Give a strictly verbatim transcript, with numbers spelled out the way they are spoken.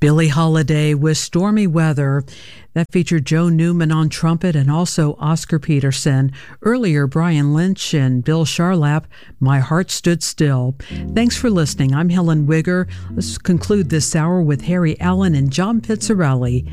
Billie Holiday with Stormy Weather. That featured Joe Newman on trumpet and also Oscar Peterson. Earlier, Brian Lynch and Bill Charlap, My Heart Stood Still. Thanks for listening. I'm Helen Wigger. Let's conclude this hour with Harry Allen and John Pizzarelli.